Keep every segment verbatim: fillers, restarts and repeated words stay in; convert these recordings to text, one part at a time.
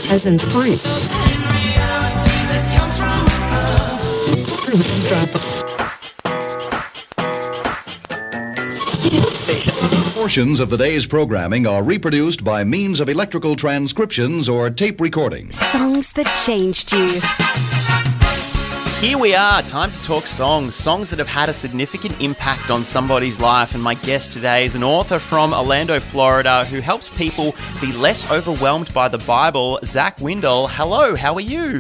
Peasants Point. Portions of the day's programming are reproduced by means of electrical transcriptions or tape recordings. Songs that changed you. Here we are, time to talk songs, songs that have had a significant impact on somebody's life. And my guest today is an author from Orlando, Florida, who helps people be less overwhelmed by the Bible. Zach Windle, hello, how are you?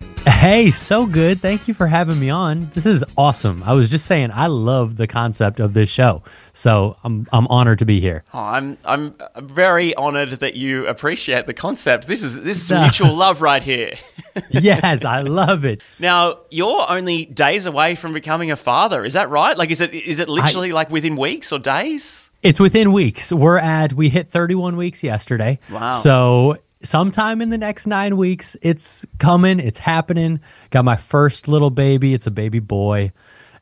Hey, so good. Thank you for having me on. This is awesome. I was just saying, I love the concept of this show. So I'm I'm honored to be here. Oh, I'm I'm very honored that you appreciate the concept. This is this is some mutual love right here. Yes, I love it. Now, you're only days away from becoming a father. Is that right? Like, is it is it literally I, like within weeks or days? It's within weeks. We're at we hit thirty-one weeks yesterday. Wow. So sometime in the next nine weeks, it's coming. It's happening. Got my first little baby. It's a baby boy.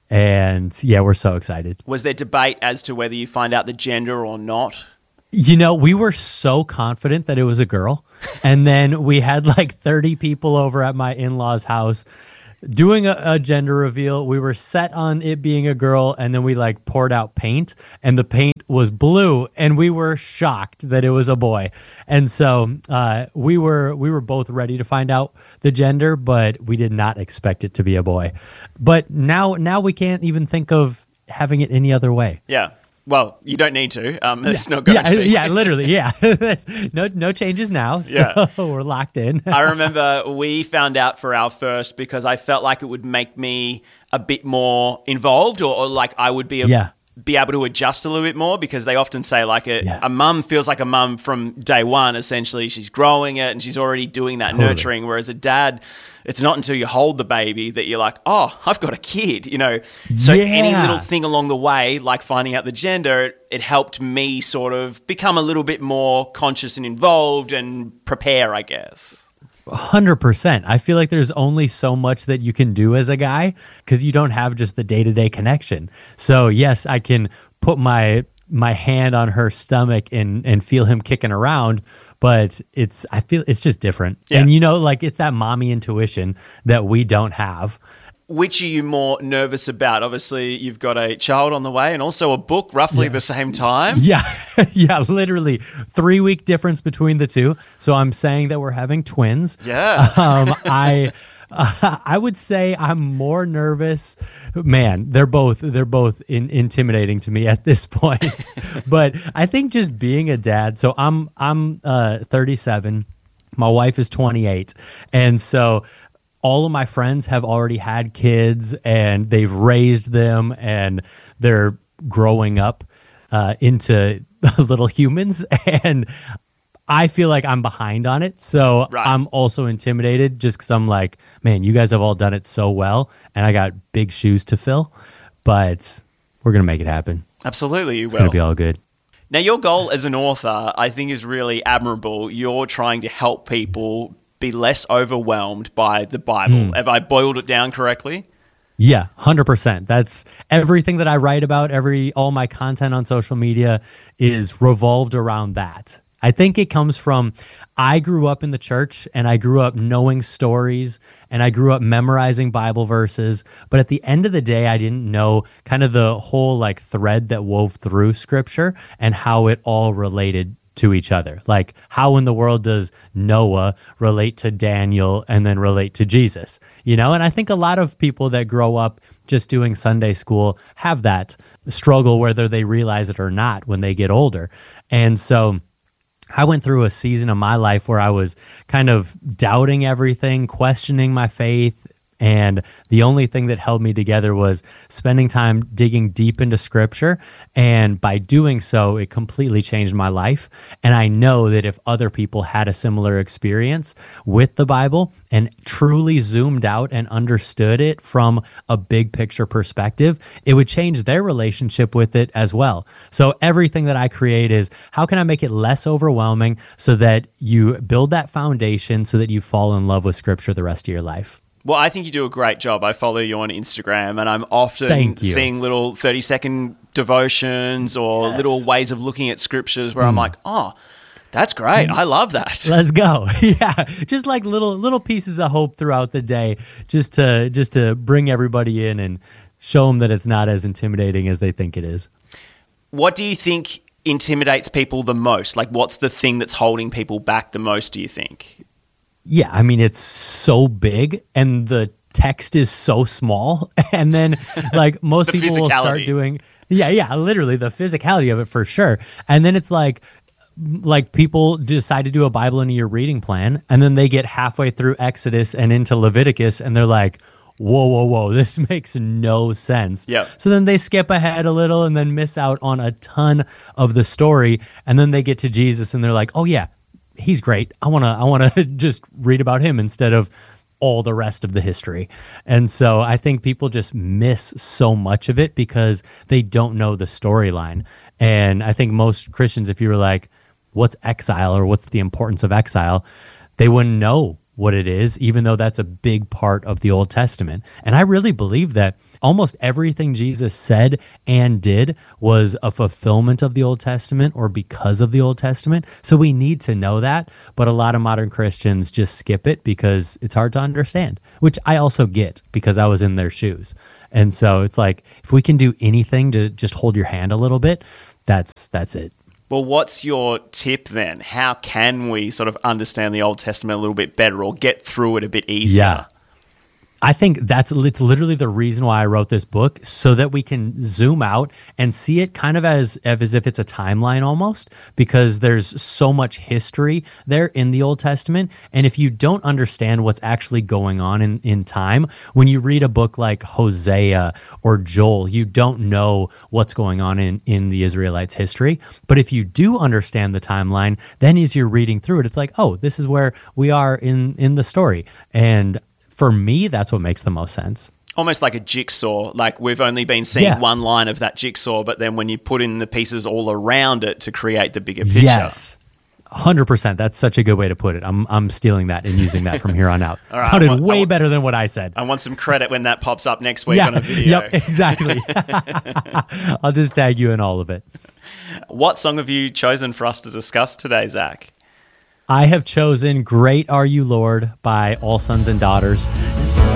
And yeah, we're so excited. Was there debate as to whether you find out the gender or not? You know, we were so confident that it was a girl. And then we had like thirty people over at my in-laws' house doing a, a gender reveal. We were set on it being a girl, and then we like poured out paint, and the paint was blue, and we were shocked that it was a boy. And so uh, we were we were both ready to find out the gender, but we did not expect it to be a boy. But now now we can't even think of having it any other way. Yeah. Well, you don't need to. Um, it's not going yeah, to be. Yeah, literally, yeah. no no changes now, so yeah. We're locked in. I remember we found out for our first because I felt like it would make me a bit more involved, or, or like I would be a, yeah. be able to adjust a little bit more, because they often say like a, yeah. a mum feels like a mum from day one. Essentially, she's growing it and she's already doing that totally. nurturing, whereas a dad, it's not until you hold the baby that you're like, oh, I've got a kid, you know. So yeah. any little thing along the way, like finding out the gender, it, it helped me sort of become a little bit more conscious and involved and prepare, I guess. one hundred percent. I feel like there's only so much that you can do as a guy because you don't have just the day-to-day connection. So yes, I can put my my hand on her stomach and and feel him kicking around, but it's I feel it's just different. Yeah. And you know, like it's that mommy intuition that we don't have. Which are you more nervous about? Obviously, you've got a child on the way and also a book roughly yeah. the same time. Yeah, yeah, literally three week difference between the two. So I'm saying that we're having twins. Yeah. um, I uh, I would say I'm more nervous. Man, they're both they're both in, intimidating to me at this point. But I think just being a dad. So I'm I'm uh, thirty-seven. My wife is twenty-eight, and so all of my friends have already had kids and they've raised them and they're growing up uh, into little humans. And I feel like I'm behind on it. So right. I'm also intimidated just because I'm like, man, you guys have all done it so well. And I got big shoes to fill, but we're going to make it happen. Absolutely, you it's will. It's going to be all good. Now, your goal as an author, I think, is really admirable. You're trying to help people be less overwhelmed by the Bible. Mm. Have I boiled it down correctly? Yeah, one hundred percent. That's everything that I write about. Every all my content on social media is revolved around that. I think it comes from, I grew up in the church and I grew up knowing stories and I grew up memorizing Bible verses. But at the end of the day, I didn't know kind of the whole like thread that wove through scripture and how it all related to each other. Like, how in the world does Noah relate to Daniel and then relate to Jesus? You know, and I think a lot of people that grow up just doing Sunday school have that struggle whether they realize it or not when they get older. And so I went through a season of my life where I was kind of doubting everything, questioning my faith, and the only thing that held me together was spending time digging deep into scripture. And by doing so, it completely changed my life. And I know that if other people had a similar experience with the Bible and truly zoomed out and understood it from a big picture perspective, it would change their relationship with it as well. So everything that I create is, how can I make it less overwhelming so that you build that foundation so that you fall in love with scripture the rest of your life? Well, I think you do a great job. I follow you on Instagram, and I'm often seeing little thirty-second devotions or yes. little ways of looking at scriptures where mm. I'm like, oh, That's great. I love that. Let's go. Yeah. Just like little little pieces of hope throughout the day, just to just to bring everybody in and show them that it's not as intimidating as they think it is. What do you think intimidates people the most? Like, what's the thing that's holding people back the most, do you think? Yeah, I mean, it's so big and the text is so small. And then, like, most people will start doing... Yeah, yeah, literally the physicality of it for sure. And then it's like... like people decide to do a Bible in a year reading plan, and then they get halfway through Exodus and into Leviticus, and they're like, whoa, whoa, whoa, this makes no sense. Yeah. So then they skip ahead a little and then miss out on a ton of the story, and then they get to Jesus and they're like, oh yeah, he's great. I want to I want to just read about him instead of all the rest of the history. And so I think people just miss so much of it because they don't know the storyline. And I think most Christians, if you were like, what's exile or what's the importance of exile, they wouldn't know what it is, even though that's a big part of the Old Testament. And I really believe that almost everything Jesus said and did was a fulfillment of the Old Testament or because of the Old Testament. So we need to know that. But a lot of modern Christians just skip it because it's hard to understand, which I also get because I was in their shoes. And so it's like, if we can do anything to just hold your hand a little bit, that's that's it. Well, what's your tip then? How can we sort of understand the Old Testament a little bit better or get through it a bit easier? Yeah. I think that's it's literally the reason why I wrote this book, so that we can zoom out and see it kind of as, as if it's a timeline almost, because there's so much history there in the Old Testament. And if you don't understand what's actually going on in, in time, when you read a book like Hosea or Joel, you don't know what's going on in, in the Israelites' history. But if you do understand the timeline, then as you're reading through it, it's like, oh, this is where we are in, in the story. And for me, that's what makes the most sense. Almost like a jigsaw. Like we've only been seeing yeah. one line of that jigsaw, but then when you put in the pieces all around it to create the bigger picture. Yes, one hundred percent. That's such a good way to put it. I'm I'm stealing that and using that from here on out. All right, Sounded want, way want, better than what I said. I want some credit when that pops up next week yeah. on a video. Yep, exactly. I'll just tag you in all of it. What song have you chosen for us to discuss today, Zach? I have chosen Great Are You, Lord by All Sons and Daughters.